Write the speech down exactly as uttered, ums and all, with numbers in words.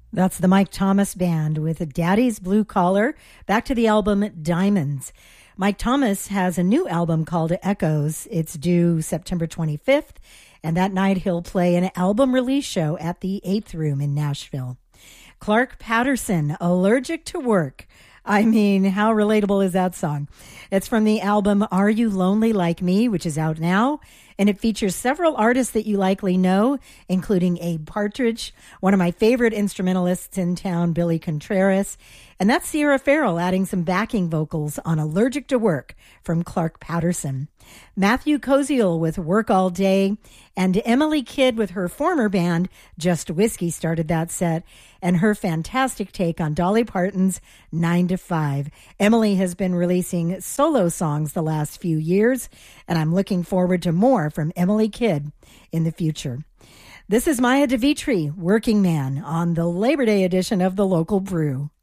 That's the Mike Thomas Band with Daddy's Blue Collar, back to the album Diamonds. Mike Thomas has a new album called Echoes. It's due September twenty-fifth, and that night he'll play an album release show at the Eighth Room in Nashville. Clark Patterson, Allergic to Work. I mean, how relatable is that song? It's from the album Are You Lonely Like Me, which is out now, and it features several artists that you likely know, including Abe Partridge, one of my favorite instrumentalists in town, Billy Contreras, and that's Sierra Farrell adding some backing vocals on Allergic to Work from Clark Patterson. Matthew Koziel with Work All Day, and Emily Kidd with her former band, Just Whiskey, started that set, and her fantastic take on Dolly Parton's nine to five. Emily has been releasing solo songs the last few years, and I'm looking forward to more from Emily Kidd in the future. This is Maya DeVitri, Working Man, on the Labor Day edition of The Local Brew.